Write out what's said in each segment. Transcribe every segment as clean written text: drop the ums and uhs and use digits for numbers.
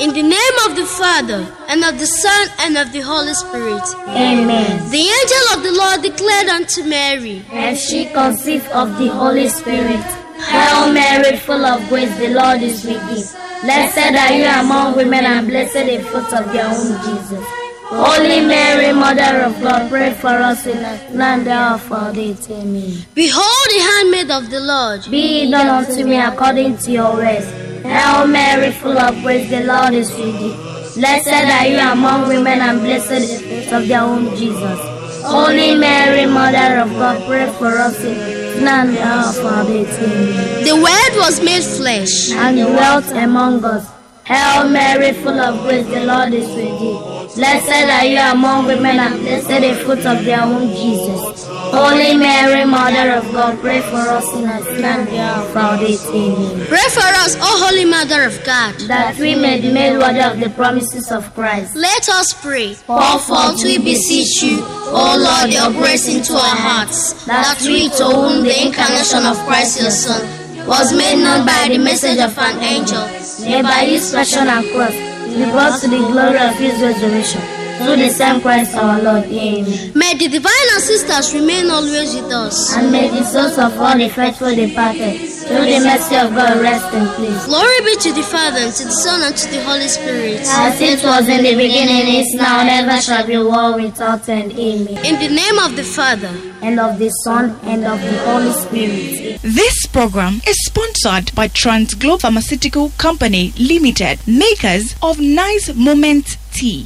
In the name of the Father, and of the Son, and of the Holy Spirit. Amen. The angel of the Lord declared unto Mary, And she conceived of the Holy Spirit. Hail Mary, full of grace, the Lord is with thee. Blessed are you among women, and blessed the fruit of your womb, Jesus. Holy Mary, Mother of God, pray for us sinners, now and the hour of our death. Amen. Behold the handmaid of the Lord. Be it done unto me according to your words. Hail Mary, full of grace, the Lord is with thee. Blessed are you among women, and blessed is the fruit of your womb, Jesus. Holy Mary, Mother of God, pray for us sinners, now and the hour of our death. Amen. The Word was made flesh, And dwelt among us. Hail Mary, full of grace, the Lord is with thee. Blessed are you among women, and blessed the fruit of their womb, Jesus. Holy Mary, Mother of God, pray for us sinners, now and the hour of our death. Amen. Pray for us, O Holy Mother of God, That we may be made worthy of the promises of Christ. let us pray. Pour forth, we beseech you, O Lord, your grace into our hearts, that we, to whom the incarnation of Christ your Son was made known by the message of an angel, may by his passion and cross be brought to the glory of his resurrection. Through the same Christ our Lord. Amen. May the divine ancestors remain always with us. And may the souls of all the faithful departed, through the mercy of God, rest in peace. Glory be to the Father, and to the Son, and to the Holy Spirit. As it was in the beginning, is now, and ever shall be, world without end. Amen. In the name of the Father, And of the Son, and of the Holy Spirit. This program is sponsored by Transglobe Pharmaceutical Company Limited, makers of Nice Moment Tea.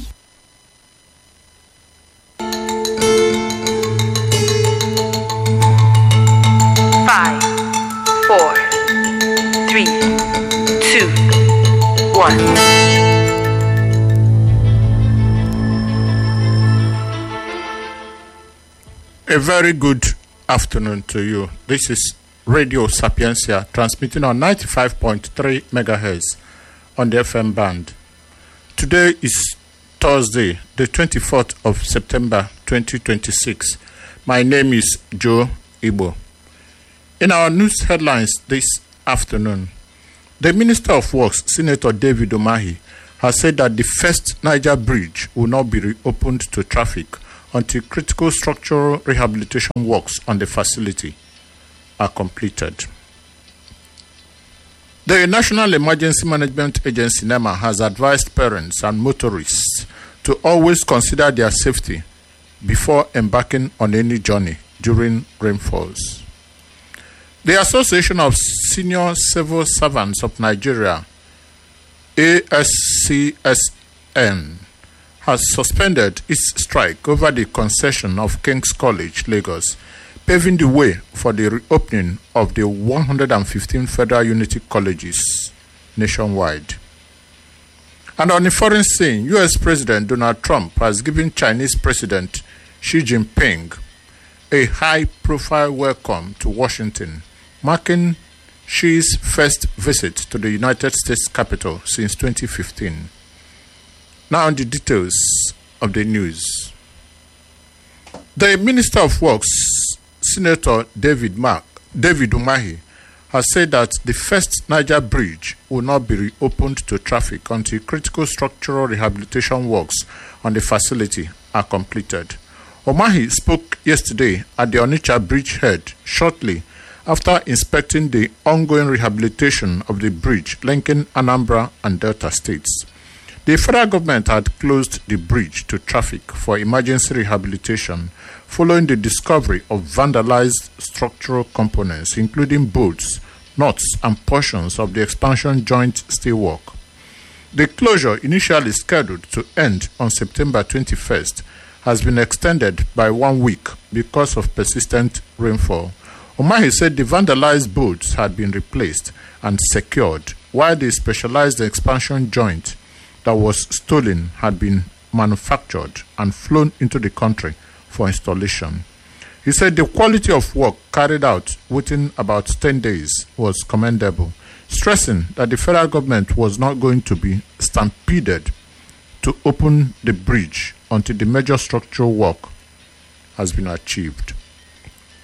5, 4, 3, 2, 1. A very good afternoon to you. This is Radio Sapiencia, transmitting on 95.3 megahertz on the FM band. Today is Thursday, the 24th of September 2026. My name is Joe Ibo. In our news headlines this afternoon, the Minister of Works, Senator David Umahi, has said that the first Niger Bridge will not be reopened to traffic until critical structural rehabilitation works on the facility are completed. The National Emergency Management Agency, NEMA, has advised parents and motorists to always consider their safety before embarking on any journey during rainfalls. The Association of Senior Civil Servants of Nigeria, ASCSN, has suspended its strike over the concession of King's College, Lagos, paving the way for the reopening of the 115 federal unity colleges nationwide. And on the foreign scene, U.S. President Donald Trump has given Chinese President Xi Jinping a high-profile welcome to Washington, marking Xi's first visit to the United States Capitol since 2015. Now the details of the news. The Minister of Works, Senator David Umahi, has said that the first Niger Bridge will not be reopened to traffic until critical structural rehabilitation works on the facility are completed. Umahi spoke yesterday at the Onitsha bridgehead shortly after inspecting the ongoing rehabilitation of the bridge linking Anambra and Delta states. The federal government had closed the bridge to traffic for emergency rehabilitation following the discovery of vandalized structural components, including bolts, nuts, and portions of the expansion joint steelwork. The closure, initially scheduled to end on September 21st, has been extended by 1 week because of persistent rainfall. Umahi said the vandalized bolts had been replaced and secured, while the specialized expansion joint that was stolen had been manufactured and flown into the country for installation. He said the quality of work carried out within about 10 days was commendable, stressing that the federal government was not going to be stampeded to open the bridge until the major structural work has been achieved.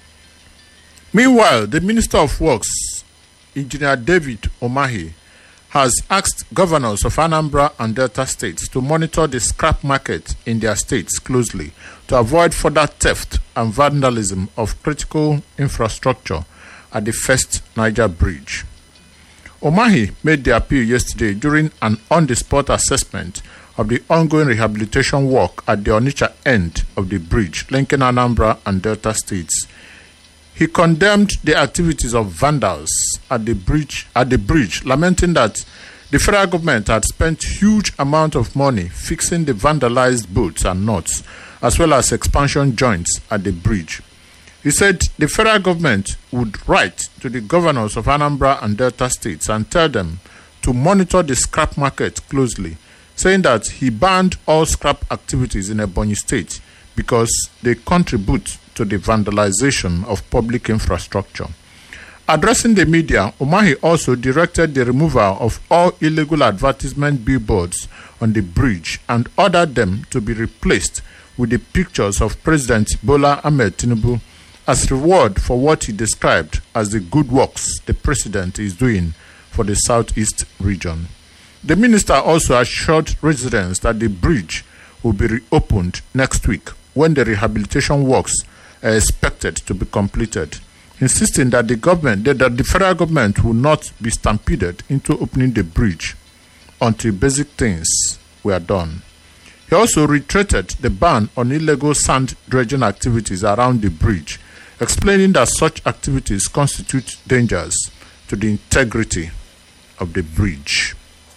Meanwhile, the Minister of Works, Engineer David Umahi, has asked governors of Anambra and Delta states to monitor the scrap market in their states closely to avoid further theft and vandalism of critical infrastructure at the First Niger Bridge. Umahi made the appeal yesterday during an on-the-spot assessment of the ongoing rehabilitation work at the Onitsha end of the bridge linking Anambra and Delta states. He condemned the activities of vandals at the bridge, lamenting that the federal government had spent huge amount of money fixing the vandalized boats and knots, as well as expansion joints at the bridge. He said the federal government would write to the governors of Anambra and Delta states and tell them to monitor the scrap market closely, saying that he banned all scrap activities in Ebonyi State because they contribute to the vandalization of public infrastructure. Addressing the media, Umahi also directed the removal of all illegal advertisement billboards on the bridge and ordered them to be replaced with the pictures of President Bola Ahmed Tinubu as reward for what he described as the good works the president is doing for the southeast region. The minister also assured residents that the bridge will be reopened next week when the rehabilitation works are expected to be completed, insisting that the federal government will not be stampeded into opening the bridge until basic things were done. He also reiterated the ban on illegal sand dredging activities around the bridge, explaining that such activities constitute dangers to the integrity of the bridge.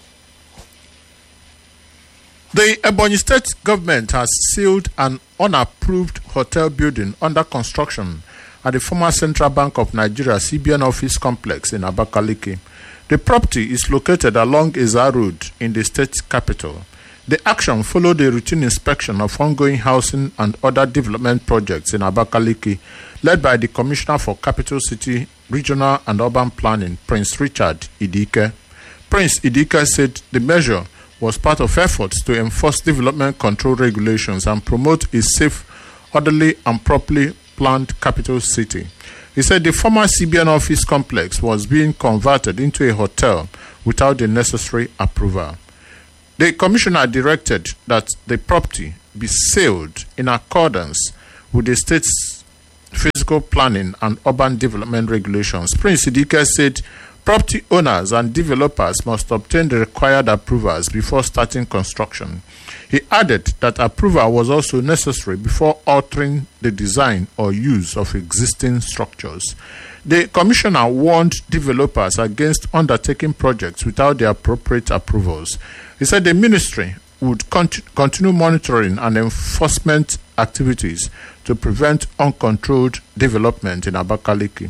The Ebonyi State government has sealed an unapproved hotel building under construction at the former Central Bank of Nigeria CBN office complex in Abakaliki. The property is located along Eza Road in the state capital. The action followed a routine inspection of ongoing housing and other development projects in Abakaliki, led by the Commissioner for Capital City, Regional and Urban Planning, Prince Richard Idike. Prince Idike said the measure was part of efforts to enforce development control regulations and promote a safe, orderly and properly planned capital city. He said the former CBN office complex was being converted into a hotel without the necessary approval. The commissioner directed that the property be sealed in accordance with the state's physical planning and urban development regulations. Prince Idike said property owners and developers must obtain the required approvals before starting construction. He added that approval was also necessary before altering the design or use of existing structures. The commissioner warned developers against undertaking projects without the appropriate approvals. He said the ministry would continue monitoring and enforcement activities to prevent uncontrolled development in Abakaliki.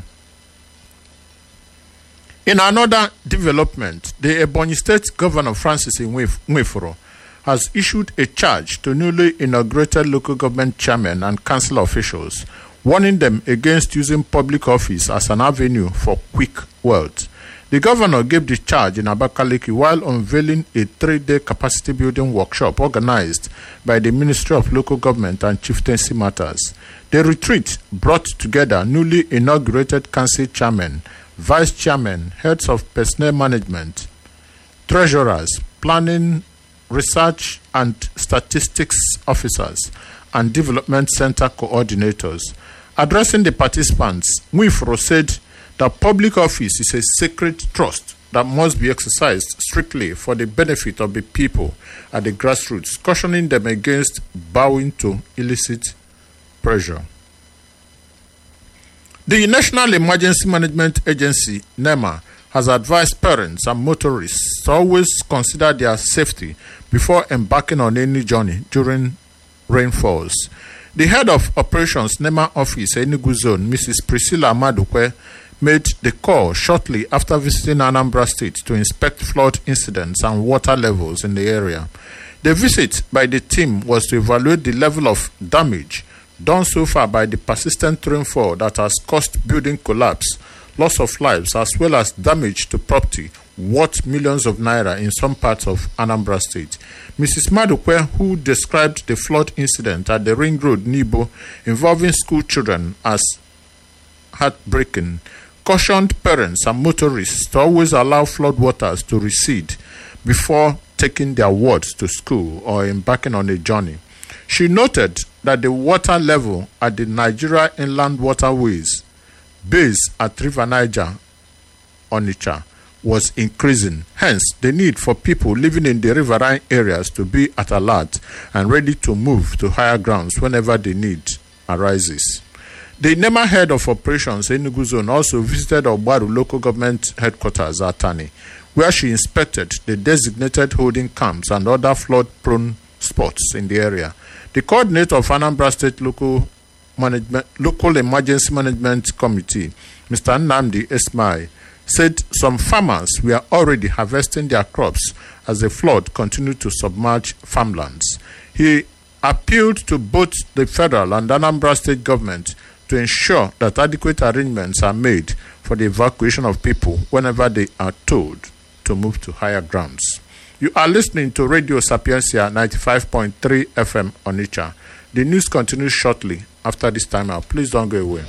In another development, the Ebonyi State Governor Francis Nweforo has issued a charge to newly inaugurated local government chairmen and council officials, warning them against using public office as an avenue for quick wealth. The governor gave the charge in Abakaliki while unveiling a 3-day capacity building workshop organized by the Ministry of Local Government and Chieftaincy Matters. The retreat brought together newly inaugurated council chairmen, vice chairmen, heads of personnel management, treasurers, planning, research and statistics officers, and development center coordinators. Addressing the participants, Nweforo said that public office is a sacred trust that must be exercised strictly for the benefit of the people at the grassroots, cautioning them against bowing to illicit pressure. The National Emergency Management Agency, NEMA, has advised parents and motorists to always consider their safety before embarking on any journey during rainfalls. The head of operations NEMA office Enugu Zone, Mrs. Priscilla Madukwe, made the call shortly after visiting Anambra State to inspect flood incidents and water levels in the area. The visit by the team was to evaluate the level of damage done so far by the persistent rainfall that has caused building collapse, loss of lives, as well as damage to property worth millions of naira in some parts of Anambra State. Mrs. Madukwe, who described the flood incident at the Ring Road, Nibo, involving school children as heartbreaking, cautioned parents and motorists to always allow floodwaters to recede before taking their wards to school or embarking on a journey. She noted that the water level at the Nigeria Inland Waterways base at River Niger, Onitsha, was increasing. Hence, the need for people living in the riverine areas to be at alert and ready to move to higher grounds whenever the need arises. The NEMA head of operations in Enugu Zone also visited Ogbaru local government headquarters at Tani, where she inspected the designated holding camps and other flood-prone spots in the area. The coordinator of Anambra State Local Emergency Management Committee, Mr. Nnamdi Esmai, said some farmers were already harvesting their crops as the flood continued to submerge farmlands. He appealed to both the federal and Anambra State government to ensure that adequate arrangements are made for the evacuation of people whenever they are told to move to higher grounds. You are listening to Radio Sapiencia 95.3 FM Onitsha. The news continues shortly after this time out. Please don't go away.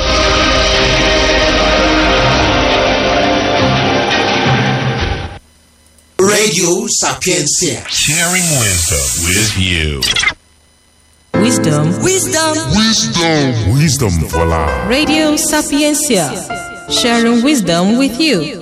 Radio Sapiencia. Sharing wisdom with you. Wisdom for life. Radio Sapiencia. Sharing wisdom with you.